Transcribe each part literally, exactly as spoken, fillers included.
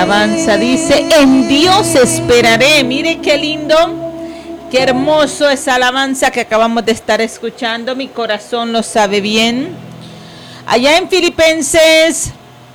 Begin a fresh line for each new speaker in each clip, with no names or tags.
alabanza dice: en Dios esperaré. Mire qué lindo, qué hermoso esa alabanza que acabamos de estar escuchando. Mi corazón lo sabe bien. Allá en Filipenses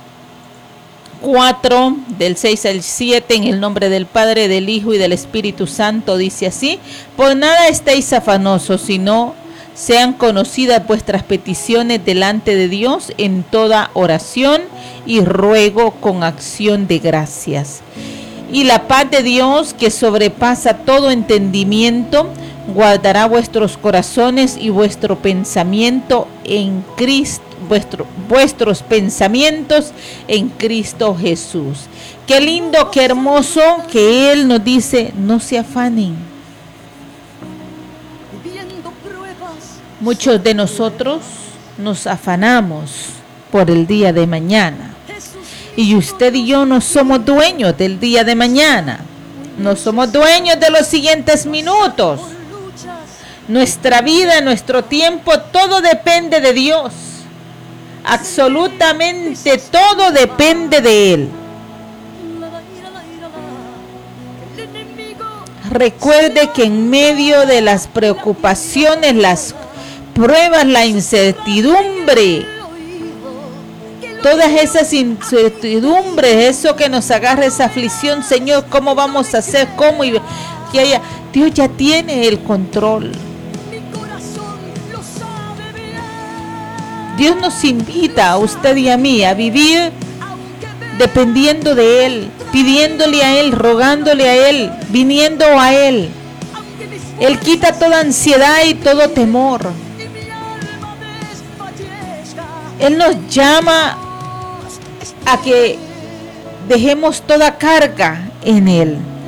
cuatro, del seis al siete, en el nombre del Padre, del Hijo y del Espíritu Santo, dice así: por nada estéis afanosos, sino sean conocidas vuestras peticiones delante de Dios en toda oración y ruego con acción de gracias. Y la paz de Dios, que sobrepasa todo entendimiento, guardará vuestros corazones y vuestro pensamiento en Cristo, vuestro, vuestros pensamientos en Cristo Jesús. Qué lindo, qué hermoso que Él nos dice: no se afanen. Muchos de nosotros nos afanamos por el día de mañana. Y usted y yo no somos dueños del día de mañana. No somos dueños de los siguientes minutos. Nuestra vida, nuestro tiempo, todo depende de Dios. Absolutamente todo depende de Él. Recuerde que en medio de las preocupaciones, las pruebas, la incertidumbre, todas esas incertidumbres, eso que nos agarra esa aflicción, Señor, ¿cómo vamos a hacer? ¿Cómo? Y que haya, Dios ya tiene el control. Dios nos invita a usted y a mí a vivir dependiendo de Él, pidiéndole a Él, rogándole a Él, viniendo a Él. Él quita toda ansiedad y todo temor. Él nos llama a que dejemos toda carga en Él.